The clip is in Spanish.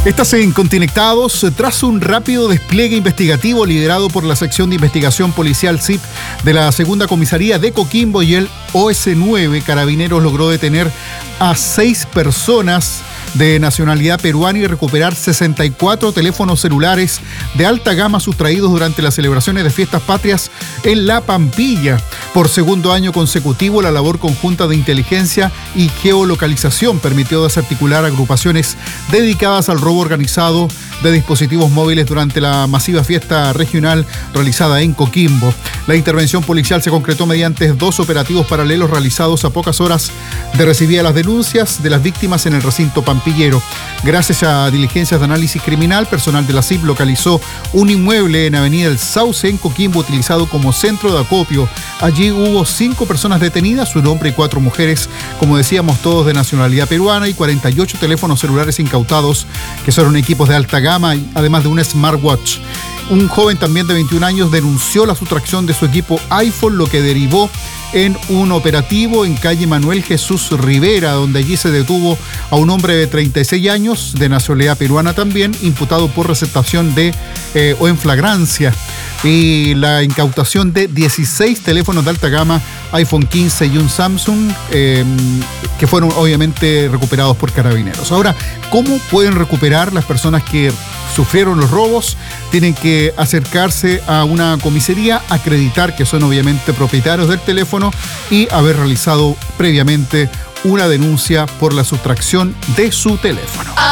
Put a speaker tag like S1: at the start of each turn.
S1: Estás en Continectados. Tras un rápido despliegue investigativo liderado por la sección de investigación policial SIP de la segunda comisaría de Coquimbo y el OS9, Carabineros logró detener a 6 personas de nacionalidad peruana y recuperar 64 teléfonos celulares de alta gama sustraídos durante las celebraciones de fiestas patrias en La Pampilla. Por segundo año consecutivo, la labor conjunta de inteligencia y geolocalización permitió desarticular agrupaciones dedicadas al robo organizado de dispositivos móviles durante la masiva fiesta regional realizada en Coquimbo. La intervención policial se concretó mediante 2 operativos paralelos realizados a pocas horas de recibir las denuncias de las víctimas en el recinto pampillero. Gracias a diligencias de análisis criminal, personal de la CIP localizó un inmueble en Avenida El Sauce en Coquimbo utilizado como centro de acopio. Allí hubo 5 personas detenidas, un hombre y 4 mujeres, como decíamos, todos de nacionalidad peruana, y 48 teléfonos celulares incautados, que son equipos de alta gama, además de un smartwatch. Un joven también de 21 años denunció la sustracción de su equipo iPhone, lo que derivó en un operativo en calle Manuel Jesús Rivera, donde allí se detuvo a un hombre de 36 años, de nacionalidad peruana también, imputado por receptación o en flagrancia, y la incautación de 16 teléfonos de alta gama, iPhone 15 y un Samsung, que fueron obviamente recuperados por Carabineros. Ahora, ¿cómo pueden recuperar las personas que sufrieron los robos? Tienen que acercarse a una comisaría, acreditar que son obviamente propietarios del teléfono y haber realizado previamente una denuncia por la sustracción de su teléfono.